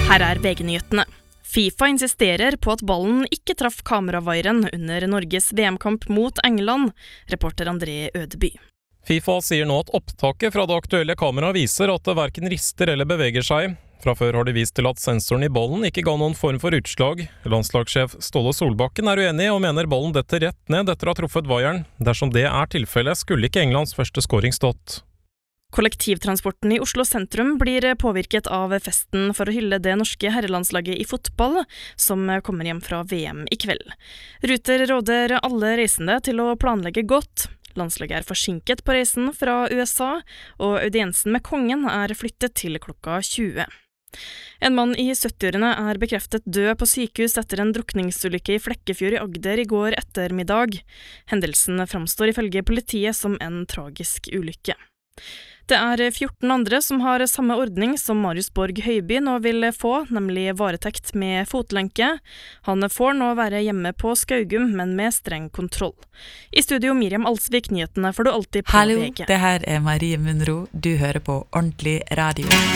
Her VG-nyhetene. FIFA insisterer på at ballen ikke traff kameravaieren under Norges VM-kamp mot England, reporter André Ødeby. FIFA sier nå at opptaket fra det aktuelle kameraet viser at det hverken rister eller beveger seg. Fra før har de vist til at sensoren i ballen ikke ga noen form for utslag. Landslagssjef Ståle Solbakken uenig og mener ballen detter rett ned etter å ha truffet vaieren. Dersom det tilfellet, skulle ikke Englands første scoring stått. Kollektivtransporten i Oslo sentrum blir påvirket av festen for å hylle det norske herrelandslaget i fotball, som kommer hjem fra VM i kveld. Ruter råder alle reisende til å planlegge godt. Landslaget forsinket på reisen fra USA, og audiensen med kongen flyttet til klokka 20. En mann i 70-årene bekreftet død på sykehus etter en drukningsulykke i Flekkefjord i Agder i går ettermiddag. Hendelsen framstår ifølge politiet som en tragisk ulykke. Det 14 andre som har samme ordning som Marius Borg Høiby nå vil få, nemlig varetekt med fotlenke. Han får nå være hjemme på Skaugum, men med streng kontroll. I studio Miriam Alsvik, nyhetene får du alltid på VG. Hallo, det her Marie Munro. Du hører på Ordentlig Radio.